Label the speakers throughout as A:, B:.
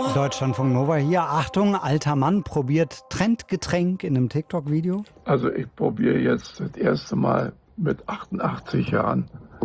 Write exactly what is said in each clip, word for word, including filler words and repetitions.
A: Deutschlandfunk Nova hier. Achtung, alter Mann probiert Trendgetränk in einem TikTok-Video.
B: Also ich probiere jetzt das erste Mal mit achtundachtzig Jahren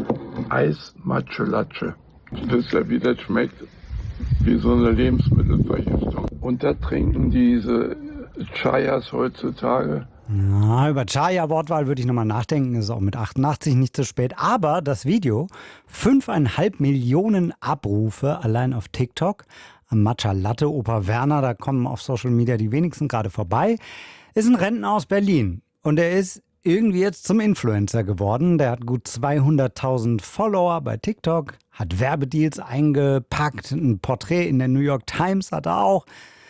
B: Eis Matcha Latte. Wisst ihr, wie das schmeckt? Wie so eine Lebensmittelvergiftung. Und da trinken diese Chayas heutzutage.
A: Na, über Chaya-Wortwahl würde ich nochmal nachdenken, ist auch mit achtundachtzig nicht zu spät. Aber das Video, fünfeinhalb Millionen Abrufe allein auf TikTok. Am Matcha Latte, Opa Werner, da kommen auf Social Media die wenigsten gerade vorbei, ist ein Rentner aus Berlin. Und er ist irgendwie jetzt zum Influencer geworden. Der hat gut zweihunderttausend Follower bei TikTok, hat Werbedeals eingepackt, ein Porträt in der New York Times hat er auch,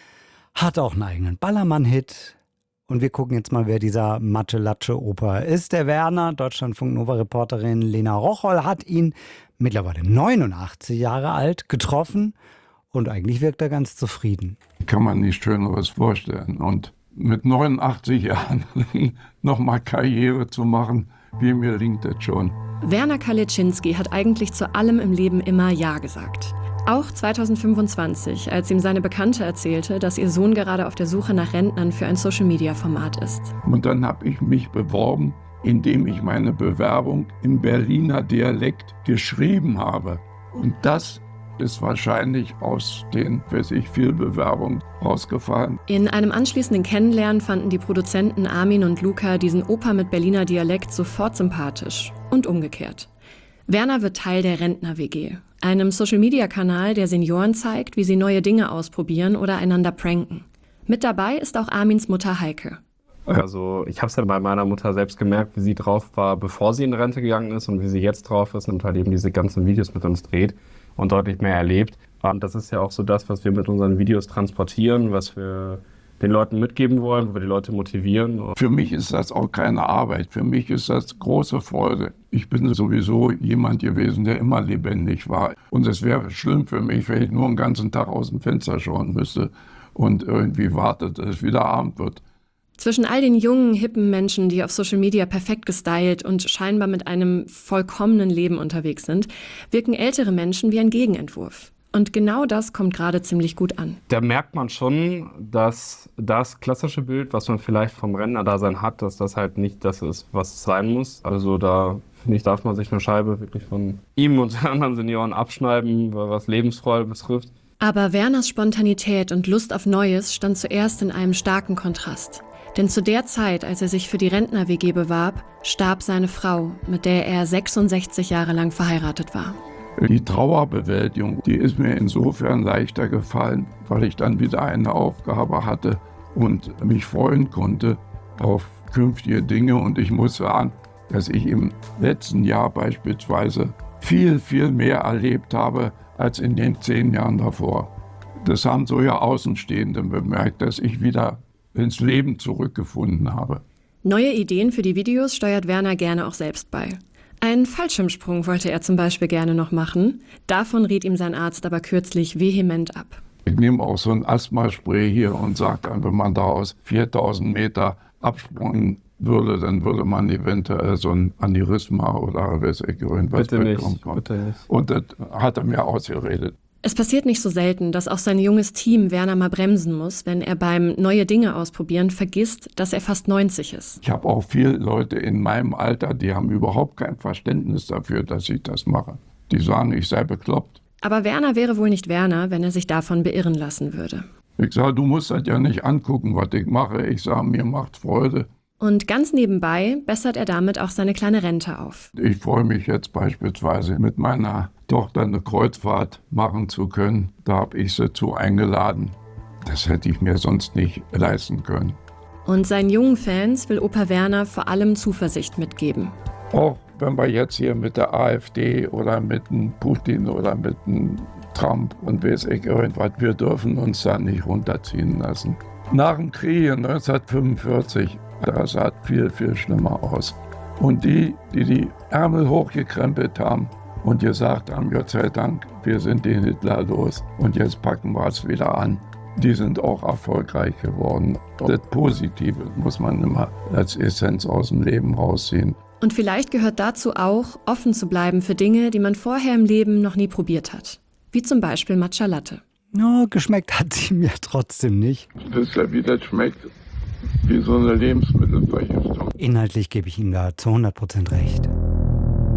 A: hat auch einen eigenen Ballermann-Hit. Und wir gucken jetzt mal, wer dieser Matcha-Latte-Opa ist. Der Werner, Deutschlandfunk-Nova-Reporterin Lena Rocholl, hat ihn mittlerweile neunundachtzig Jahre alt getroffen. Und eigentlich wirkt er ganz zufrieden.
B: Kann man nicht Schöneres vorstellen. Und mit neunundachtzig Jahren nochmal Karriere zu machen, wie mir linkt das schon.
C: Werner Kaliczynski hat eigentlich zu allem im Leben immer Ja gesagt. Auch zweitausendfünfundzwanzig, als ihm seine Bekannte erzählte, dass ihr Sohn gerade auf der Suche nach Rentnern für ein Social-Media-Format ist.
B: Und dann habe ich mich beworben, indem ich meine Bewerbung im Berliner Dialekt geschrieben habe. Und das ist wahrscheinlich aus den, weiß ich, viel Bewerbungen rausgefallen.
C: In einem anschließenden Kennenlernen fanden die Produzenten Armin und Luca diesen Opa mit Berliner Dialekt sofort sympathisch. Und umgekehrt. Werner wird Teil der Rentner-W G, einem Social-Media-Kanal, der Senioren zeigt, wie sie neue Dinge ausprobieren oder einander pranken. Mit dabei ist auch Armins Mutter Heike.
D: Also ich habe es ja bei meiner Mutter selbst gemerkt, wie sie drauf war, bevor sie in Rente gegangen ist und wie sie jetzt drauf ist und halt eben diese ganzen Videos mit uns dreht und deutlich mehr erlebt. Und das ist ja auch so das, was wir mit unseren Videos transportieren, was wir den Leuten mitgeben wollen, wo wir die Leute motivieren.
B: Für mich ist das auch keine Arbeit, für mich ist das große Freude. Ich bin sowieso jemand gewesen, der immer lebendig war. Und es wäre schlimm für mich, wenn ich nur den ganzen Tag aus dem Fenster schauen müsste und irgendwie wartet, dass es wieder Abend wird.
C: Zwischen all den jungen, hippen Menschen, die auf Social Media perfekt gestylt und scheinbar mit einem vollkommenen Leben unterwegs sind, wirken ältere Menschen wie ein Gegenentwurf. Und genau das kommt gerade ziemlich gut an.
D: Da merkt man schon, dass das klassische Bild, was man vielleicht vom Rentnerdasein hat, dass das halt nicht das ist, was es sein muss. Also da, finde ich, darf man sich eine Scheibe wirklich von ihm und den anderen Senioren abschneiden, was Lebensfreude betrifft.
C: Aber Werners Spontanität und Lust auf Neues stand zuerst in einem starken Kontrast. Denn zu der Zeit, als er sich für die Rentner-W G bewarb, starb seine Frau, mit der er sechsundsechzig Jahre lang verheiratet war.
B: Die Trauerbewältigung, die ist mir insofern leichter gefallen, weil ich dann wieder eine Aufgabe hatte und mich freuen konnte auf künftige Dinge. Und ich muss sagen, dass ich im letzten Jahr beispielsweise viel, viel mehr erlebt habe als in den zehn Jahren davor. Das haben so ja Außenstehende bemerkt, dass ich wieder ins Leben zurückgefunden habe.
C: Neue Ideen für die Videos steuert Werner gerne auch selbst bei. Einen Fallschirmsprung wollte er zum Beispiel gerne noch machen. Davon riet ihm sein Arzt aber kürzlich vehement ab.
B: Ich nehme auch so ein Asthmaspray hier und sage dann, wenn man da aus viertausend Meter abspringen würde, dann würde man eventuell so ein Aneurysma oder was ich irgendwas
D: bitte nicht,
B: bekommen.
D: bitte nicht.
B: Und das hat er mir ausgeredet.
C: Es passiert nicht so selten, dass auch sein junges Team Werner mal bremsen muss, wenn er beim neue Dinge ausprobieren vergisst, dass er fast neunzig ist.
B: Ich habe auch viele Leute in meinem Alter, die haben überhaupt kein Verständnis dafür, dass ich das mache. Die sagen, ich sei bekloppt.
C: Aber Werner wäre wohl nicht Werner, wenn er sich davon beirren lassen würde.
B: Ich sage, du musst das ja nicht angucken, was ich mache. Ich sage, mir macht Freude.
C: Und ganz nebenbei bessert er damit auch seine kleine Rente auf.
B: Ich freue mich jetzt beispielsweise mit meiner Tochter eine Kreuzfahrt machen zu können. Da habe ich sie zu eingeladen. Das hätte ich mir sonst nicht leisten können.
C: Und seinen jungen Fans will Opa Werner vor allem Zuversicht mitgeben.
B: Auch wenn wir jetzt hier mit der AfD oder mit dem Putin oder mit dem Trump und weiß ich irgendwas, wir dürfen uns da nicht runterziehen lassen. Nach dem Krieg neunzehnhundertfünfundvierzig, das sah viel, viel schlimmer aus. Und die, die die Ärmel hochgekrempelt haben und gesagt haben, Gott sei Dank, wir sind den Hitler los und jetzt packen wir es wieder an, die sind auch erfolgreich geworden. Das Positive muss man immer als Essenz aus dem Leben rausziehen.
C: Und vielleicht gehört dazu auch, offen zu bleiben für Dinge, die man vorher im Leben noch nie probiert hat. Wie zum Beispiel Matcha Latte.
A: No, geschmeckt hat sie mir trotzdem nicht.
B: Wisst ihr, wie das schmeckt? Wie so eine Lebensmittelvergiftung.
A: Inhaltlich gebe ich ihm da zu hundert Prozent recht.